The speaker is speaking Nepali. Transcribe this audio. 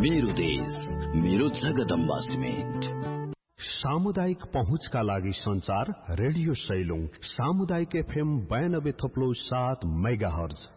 मेरो देश, मेरो जगदम्बा सिमेन्ट। सामुदायिक पहुँचका लागि संचार रेडियो सैलुङ, सामुदायिक FM 92.7 मेगाहर्ज।